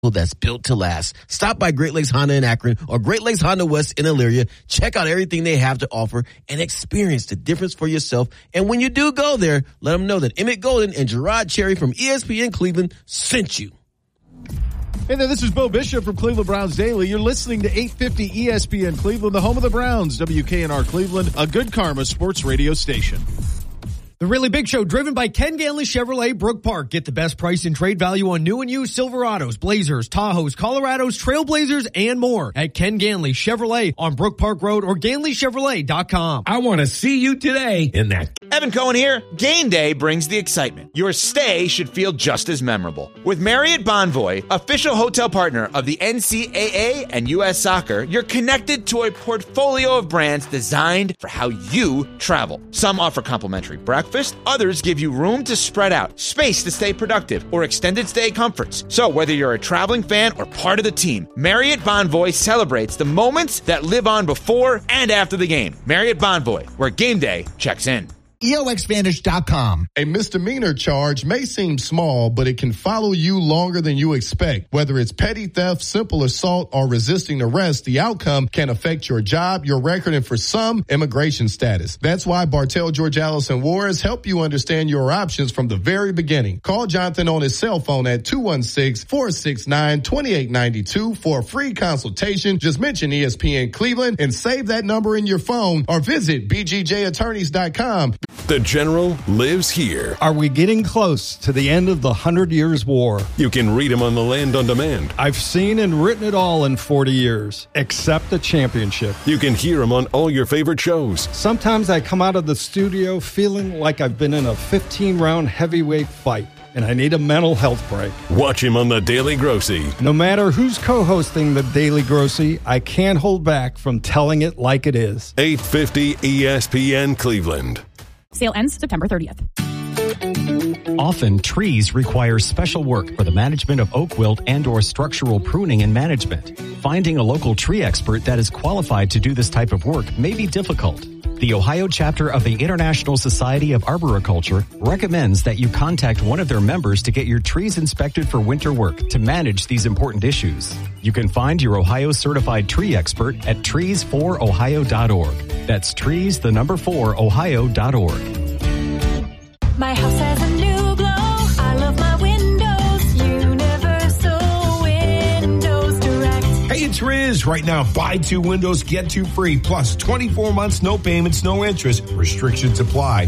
that's built to last. Stop by Great Lakes Honda in Akron or Great Lakes Honda West in Elyria. Check out everything they have to offer and experience the difference for yourself. And when you do go there, let them know that Emmett Golden and Gerard Cherry from ESPN Cleveland sent you. Hey there, this is Bo Bishop from Cleveland Browns Daily. You're listening to 850 ESPN Cleveland, the home of the Browns, WKNR Cleveland, a Good Karma sports radio station. The Really Big Show, driven by Ken Ganley Chevrolet, Brook Park. Get the best price and trade value on new and used Silverados, Blazers, Tahoes, Colorados, Trailblazers, and more at Ken Ganley Chevrolet on Brook Park Road or GanleyChevrolet.com. I want to see you today in that. Evan Cohen here. Game day brings the excitement. Your stay should feel just as memorable. With Marriott Bonvoy, official hotel partner of the NCAA and U.S. Soccer, you're connected to a portfolio of brands designed for how you travel. Some offer complimentary breakfast. Others give you room to spread out, space to stay productive, or extended stay comforts. So whether you're a traveling fan or part of the team, Marriott Bonvoy celebrates the moments that live on before and after the game. Marriott Bonvoy, where game day checks in. EOXVantage.com. A misdemeanor charge may seem small, but it can follow you longer than you expect. Whether it's petty theft, simple assault, or resisting arrest, the outcome can affect your job, your record, and for some, immigration status. That's why Bartell, George Allison Juarez help you understand your options from the very beginning. Call Jonathan on his cell phone at 216-469-2892 for a free consultation. Just mention ESPN Cleveland and save that number in your phone or visit bgjattorneys.com. The General lives here. Are we getting close to the end of the 100 Years' War? You can read him on the Land on Demand. I've seen and written it all in 40 years, except the championship. You can hear him on all your favorite shows. Sometimes I come out of the studio feeling like I've been in a 15-round heavyweight fight, and I need a mental health break. Watch him on The Daily Grossy. No matter who's co-hosting The Daily Grossy, I can't hold back from telling it like it is. 850 ESPN Cleveland. Sale ends September 30th. Often, trees require special work for the management of oak wilt and or structural pruning and management. Finding a local tree expert that is qualified to do this type of work may be difficult. The Ohio chapter of the International Society of Arboriculture recommends that you contact one of their members to get your trees inspected for winter work to manage these important issues. You can find your Ohio certified tree expert at trees4ohio.org. That's trees4ohio.org. My house has a new glow. I love my windows. Universal Windows Direct. Hey, it's Riz. Right now, buy 2 windows, get 2 free. Plus 24 months, no payments, no interest. Restrictions apply.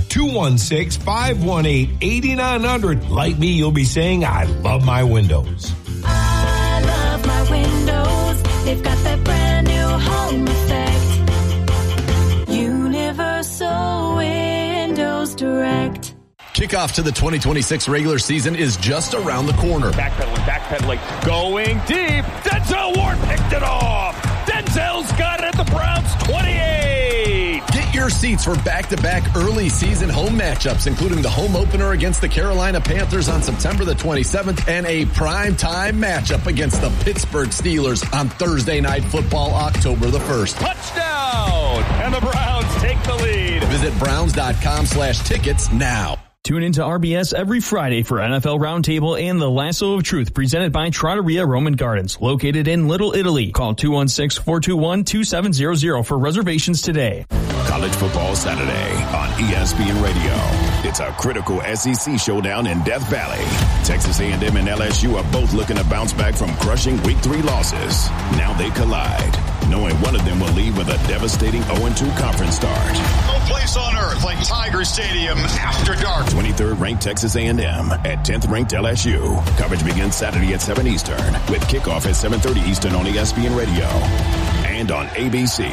216-518-8900. Like me, you'll be saying, I love my windows. I love my windows. They've got that brand new home effect. Universal Windows Direct. Kickoff to the 2026 regular season is just around the corner. Backpedaling, going deep. Denzel Ward picked it off. Denzel's got it at the Browns 28. Get your seats for back-to-back early season home matchups, including the home opener against the Carolina Panthers on September the 27th and a primetime matchup against the Pittsburgh Steelers on Thursday Night Football, October the 1st. Touchdown! And the Browns take the lead. Visit browns.com/tickets now. Tune into RBS every Friday for NFL Roundtable and the Lasso of Truth presented by Trattoria Roman Gardens, located in Little Italy. Call 216-421-2700 for reservations today. College Football Saturday on ESPN Radio. It's a critical SEC showdown in Death Valley. Texas A&M and LSU are both looking to bounce back from crushing Week 3 losses. Now they collide, knowing one of them will leave with a devastating 0-2 conference start. No place on earth like Tiger Stadium after dark. 23rd ranked Texas A&M at 10th ranked LSU. Coverage begins Saturday at 7 Eastern with kickoff at 7:30 Eastern on ESPN Radio and on ABC.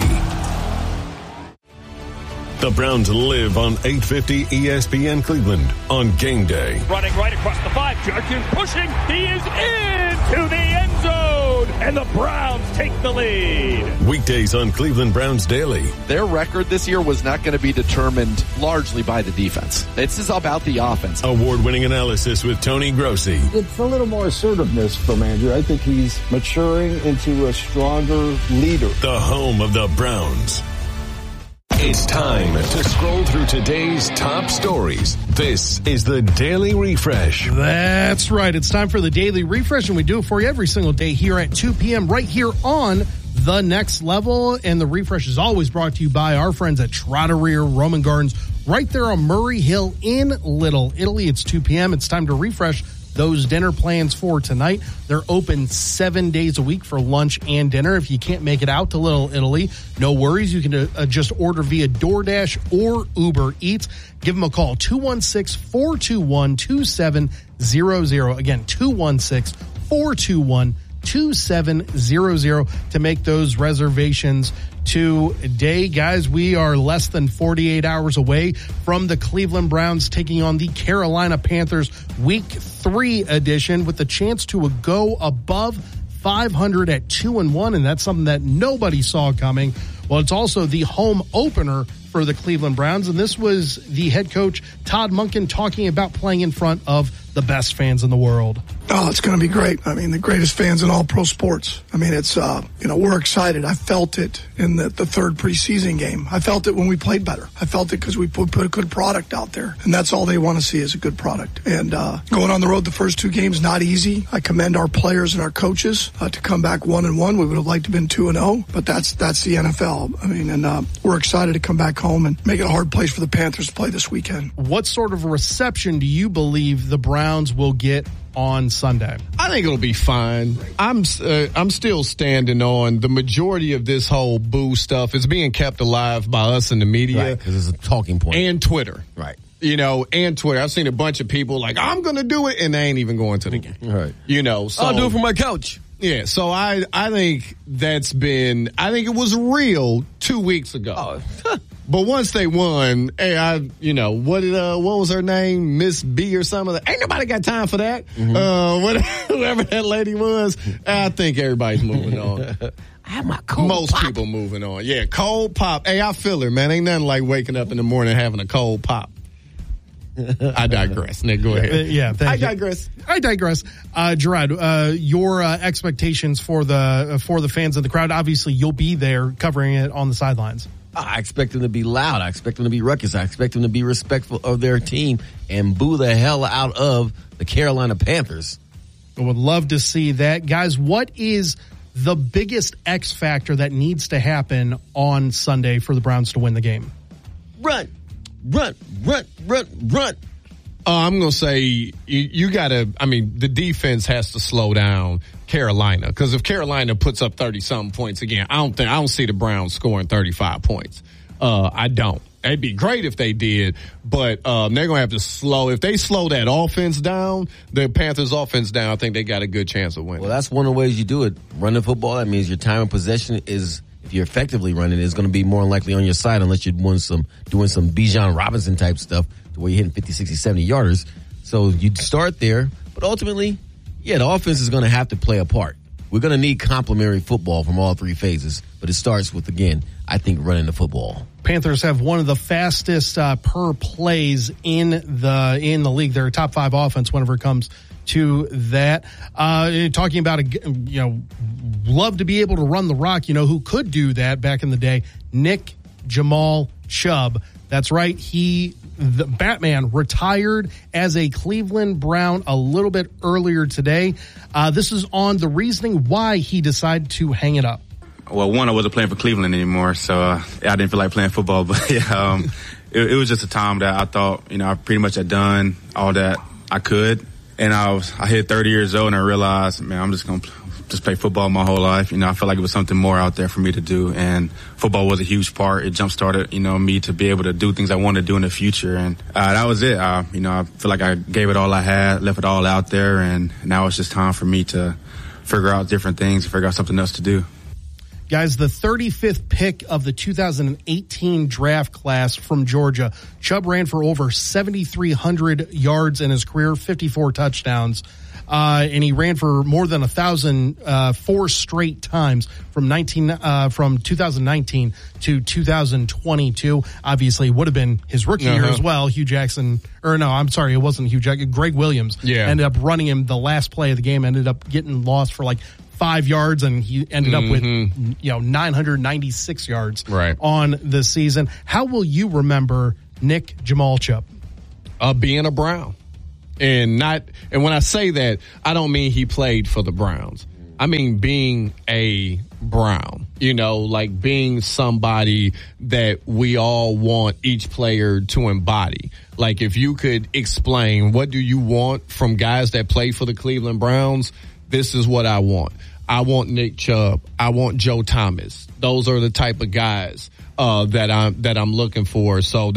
The Browns live on 850 ESPN Cleveland on game day. Running right across the 5. Jarkin pushing. He is into the end zone. And the Browns take the lead. Weekdays on Cleveland Browns Daily. Their record this year was not going to be determined largely by the defense. This is about the offense. Award-winning analysis with Tony Grossi. It's a little more assertiveness from Andrew. I think he's maturing into a stronger leader. The home of the Browns. It's time to scroll through today's top stories. This is the Daily Refresh. That's right. It's time for the Daily Refresh, and we do it for you every single day here at 2 p.m. right here on The Next Level. And the Refresh is always brought to you by our friends at Trattoria Roman Gardens right there on Murray Hill in Little Italy. It's 2 p.m. It's time to refresh those dinner plans for tonight. They're open 7 days a week for lunch and dinner. If you can't make it out to Little Italy, no worries. You can just order via DoorDash or Uber Eats. Give them a call, 216-421-2700. Again, 216-421-2700 to make those reservations today. Guys, we are less than 48 hours away from the Cleveland Browns taking on the Carolina Panthers Week 3 edition with the chance to go above 500 at 2-1, and that's something that nobody saw coming. Well, it's also the home opener for the Cleveland Browns, and this was the head coach, Todd Monken, talking about playing in front of the best fans in the world. Oh, it's going to be great. I mean, the greatest fans in all pro sports. I mean, it's, we're excited. I felt it in the third preseason game. I felt it when we played better. I felt it because we put a good product out there. And that's all they want to see is a good product. And going on the road the first 2 games, not easy. I commend our players and our coaches to come back 1-1. We would have liked to have been 2-0, but that's the NFL. I mean, and we're excited to come back home and make it a hard place for the Panthers to play this weekend. What sort of reception do you believe the Browns will get on Sunday? I think it'll be fine. I'm still standing on the majority of this whole boo stuff is being kept alive by us in the media. Right, because it's a talking point. And Twitter. Right. And Twitter. I've seen a bunch of people like, I'm going to do it, and they ain't even going to the game. Right. So I'll do it for my coach. Yeah, so I think I think it was real 2 weeks ago. Oh. But once they won, hey, what was her name? Miss B or something? Ain't nobody got time for that. Mm-hmm. Whoever that lady was, I think everybody's moving on. I have my cold Most pop. people moving on. Yeah, cold pop. Hey, I feel her, man. Ain't nothing like waking up in the morning having a cold pop. I digress. Nick, go ahead. I digress. Gerard, your expectations for the fans of the crowd. Obviously, you'll be there covering it on the sidelines. I expect them to be loud. I expect them to be ruckus. I expect them to be respectful of their team and boo the hell out of the Carolina Panthers. I would love to see that. Guys, what is the biggest X factor that needs to happen on Sunday for the Browns to win the game? Run. I'm going to say you got to, the defense has to slow down Carolina, because if Carolina puts up 30-something points again, I don't see the Browns scoring 35 points. I don't. It'd be great if they did, but they're going to have to if they slow that offense down, the Panthers offense down, I think they got a good chance of winning. Well, that's one of the ways you do it. Running football, that means your time of possession is, if you're effectively running, is going to be more likely on your side unless you're doing some Bijan Robinson type stuff to where you're hitting 50, 60, 70 yarders. So you start there, but ultimately, the offense is going to have to play a part. We're going to need complementary football from all 3 phases, but it starts with, again, I think running the football. Panthers have one of the fastest per plays in the league. They're a top 5 offense whenever it comes to that. Talking about love to be able to run the rock. Who could do that back in the day? Nick Jamal Chubb. That's right. The Batman retired as a Cleveland Brown a little bit earlier today. This is on the reasoning why he decided to hang it up. Well, one, I wasn't playing for Cleveland anymore, so I didn't feel like playing football. But it was just a time that I thought, I pretty much had done all that I could. And I hit 30 years old, and I realized, man, I'm just going to just play football my whole life. I felt like it was something more out there for me to do, and football was a huge part. It jump-started, me to be able to do things I wanted to do in the future, and that was it. I feel like I gave it all I had, left it all out there, and now it's just time for me to figure out different things, figure out something else to do. Guys, the 35th pick of the 2018 draft class from Georgia. Chubb ran for over 7,300 yards in his career, 54 touchdowns. And he ran for more than 1,000 4 straight times from 2019 to 2022. Obviously, would have been his rookie year as well. Hugh Jackson, or no, I'm sorry, it wasn't Hugh Jackson. Greg Williams ended up running him the last play of the game. Ended up getting lost for like 5 yards, and he ended up with 996 yards on the season. How will you remember Nick Jamalchuk? Being a Brown. And when I say that, I don't mean he played for the Browns. I mean being a Brown, like being somebody that we all want each player to embody. Like if you could explain, what do you want from guys that play for the Cleveland Browns? This is what I want. I want Nick Chubb. I want Joe Thomas. Those are the type of guys that I'm looking for. So